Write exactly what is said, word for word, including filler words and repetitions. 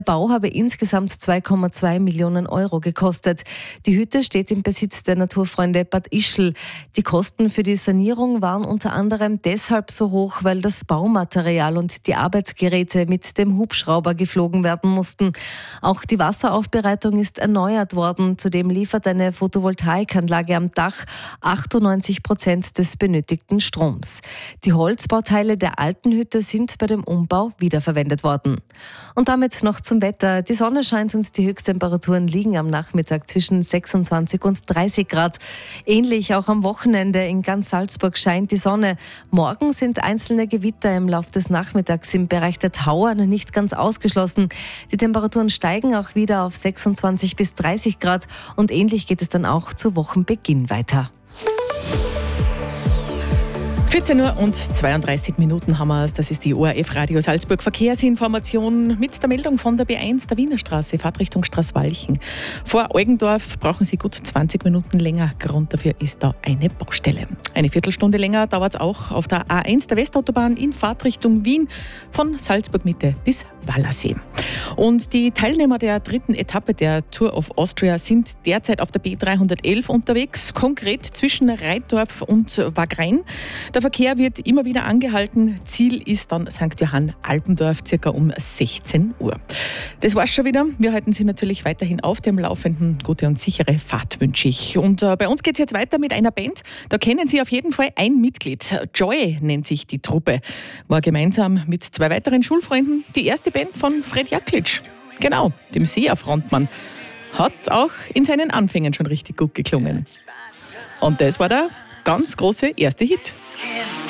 Der Bau habe insgesamt zwei Komma zwei Millionen Euro gekostet. Die Hütte steht im Besitz der Naturfreunde Bad Ischl. Die Kosten für die Sanierung waren unter anderem deshalb so hoch, weil das Baumaterial und die Arbeitsgeräte mit dem Hubschrauber geflogen werden mussten. Auch die Wasseraufbereitung ist erneuert worden. Zudem liefert eine Photovoltaikanlage am Dach achtundneunzig Prozent des benötigten Stroms. Die Holzbauteile der alten Hütte sind bei dem Umbau wiederverwendet worden. Und damit noch zum Wetter. Die Sonne scheint und die Höchsttemperaturen liegen am Nachmittag zwischen sechsundzwanzig und dreißig Grad. Ähnlich auch am Wochenende in ganz Salzburg scheint die Sonne. Morgen sind einzelne Gewitter im Laufe des Nachmittags im Bereich der Tauern nicht ganz ausgeschlossen. Die Temperaturen steigen auch wieder auf sechsundzwanzig bis dreißig Grad und ähnlich geht es dann auch zu Wochenbeginn weiter. vierzehn Uhr und zweiunddreißig Minuten haben wir es. Das ist die O R F Radio Salzburg Verkehrsinformation mit der Meldung von der B eins der Wiener Straße, Fahrtrichtung Straßwalchen. Vor Eugendorf brauchen Sie gut zwanzig Minuten länger. Grund dafür ist da eine Baustelle. Eine Viertelstunde länger dauert es auch auf der A eins der Westautobahn in Fahrtrichtung Wien von Salzburg Mitte bis Wallersee. Und die Teilnehmer der dritten Etappe der Tour of Austria sind derzeit auf der B dreihundertelf unterwegs, konkret zwischen Reitdorf und Wagrain. Der Verkehr wird immer wieder angehalten. Ziel ist dann Sankt Johann Alpendorf, circa um sechzehn Uhr. Das war's schon wieder. Wir halten Sie natürlich weiterhin auf dem Laufenden. Gute und sichere Fahrt wünsche ich. Und äh, bei uns geht's jetzt weiter mit einer Band. Da kennen Sie auf jeden Fall ein Mitglied. Joy nennt sich die Truppe. War gemeinsam mit zwei weiteren Schulfreunden die erste Band von Fred Jaklitsch. Genau, dem Seher-Frontmann. Hat auch in seinen Anfängen schon richtig gut geklungen. Und das war der ganz große erste Hit.